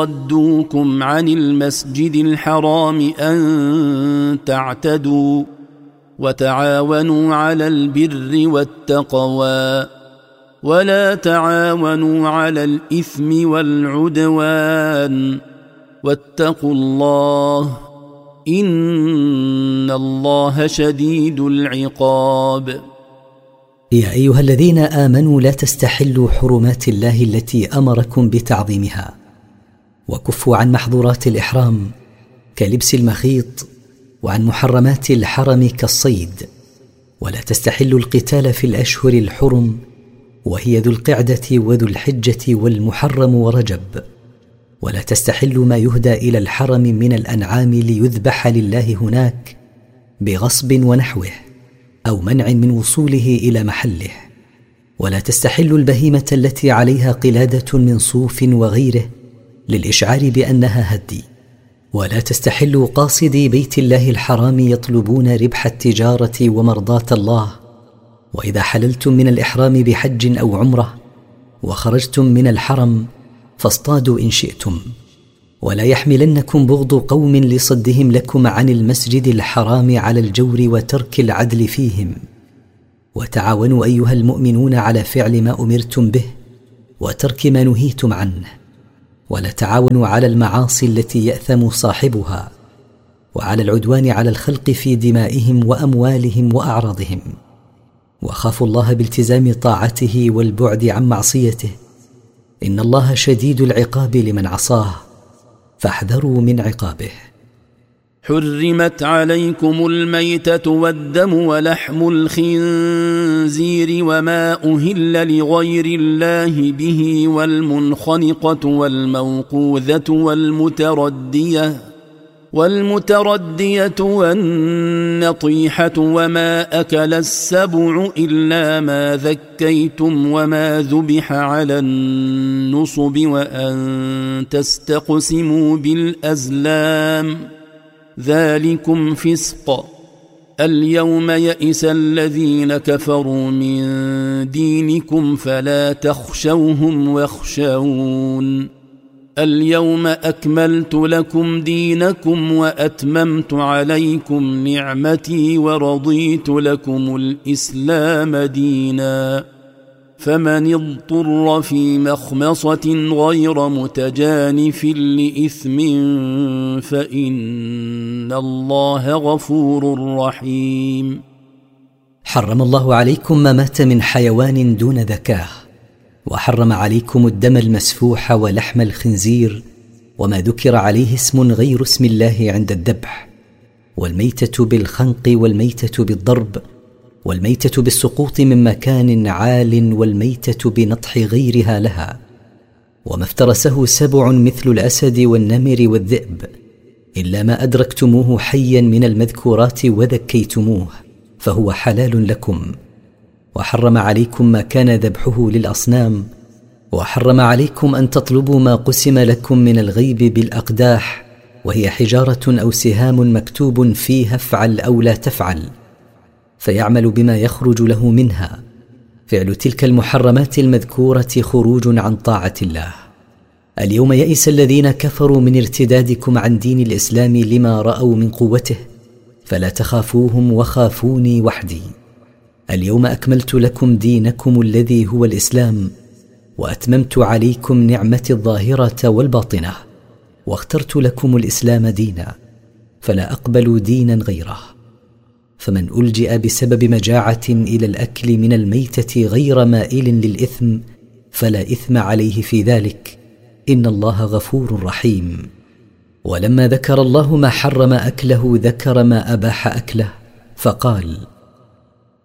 صدوكم عن المسجد الحرام أن تعتدوا وتعاونوا على البر والتقوى ولا تعاونوا على الإثم والعدوان واتقوا الله إن الله شديد العقاب. يا أيها الذين آمنوا لا تستحلوا حرمات الله التي أمركم بتعظيمها، وكفوا عن محظورات الإحرام كلبس المخيط، وعن محرمات الحرم كالصيد، ولا تستحلوا القتال في الأشهر الحرم وهي ذو القعدة وذو الحجة والمحرم ورجب، ولا تستحلوا ما يهدى إلى الحرم من الأنعام ليذبح لله هناك بغصب ونحوه أو منع من وصوله إلى محله، ولا تستحلوا البهيمة التي عليها قلادة من صوف وغيره للإشعار بأنها هدي، ولا تستحلوا قاصدي بيت الله الحرام يطلبون ربح التجارة ومرضاة الله. وإذا حللتم من الإحرام بحج أو عمرة وخرجتم من الحرم فاصطادوا إن شئتم، ولا يحملنكم بغض قوم لصدهم لكم عن المسجد الحرام على الجور وترك العدل فيهم، وتعاونوا أيها المؤمنون على فعل ما أمرتم به وترك ما نهيتم عنه، ولا تعاونوا على المعاصي التي يأثم صاحبها وعلى العدوان على الخلق في دمائهم وأموالهم وأعراضهم، وخافوا الله بالتزام طاعته والبعد عن معصيته، إن الله شديد العقاب لمن عصاه فاحذروا من عقابه. حرمت عليكم الميتة والدم ولحم الخنزير وما أهل لغير الله به والمنخنقة والموقوذة والمتردية والنطيحة وما أكل السبع إلا ما ذكيتم وما ذبح على النصب وأن تستقسموا بالأزلام ذلكم فسق. اليوم يئس الذين كفروا من دينكم فلا تخشوهم واخشون. اليوم أكملت لكم دينكم وأتممت عليكم نعمتي ورضيت لكم الإسلام دينا. فمن اضطر في مخمصة غير متجانف لإثم فإن الله غفور رحيم. حرم الله عليكم ما مات من حيوان دون ذكاه، وحرم عليكم الدم المسفوح ولحم الخنزير وما ذكر عليه اسم غير اسم الله عند الذبح، والميتة بالخنق والميتة بالضرب والميتة بالسقوط من مكان عال والميتة بنطح غيرها لها، وما افترسه سبع مثل الأسد والنمر والذئب إلا ما أدركتموه حيا من المذكورات وذكيتموه فهو حلال لكم. وحرم عليكم ما كان ذبحه للأصنام، وحرم عليكم أن تطلبوا ما قسم لكم من الغيب بالأقداح، وهي حجارة أو سهام مكتوب فيها افعل أو لا تفعل، فيعمل بما يخرج له منها. فعل تلك المحرمات المذكورة خروج عن طاعة الله. اليوم يئس الذين كفروا من ارتدادكم عن دين الإسلام لما رأوا من قوته، فلا تخافوهم وخافوني وحدي. اليوم أكملت لكم دينكم الذي هو الإسلام، وأتممت عليكم نعمتي الظاهرة والباطنة، واخترت لكم الإسلام دينا، فلا أقبل دينا غيره. فمن ألجئ بسبب مجاعة إلى الأكل من الميتة غير مائل للإثم فلا إثم عليه في ذلك، إن الله غفور رحيم. ولما ذكر الله ما حرم أكله ذكر ما أباح أكله، فقال: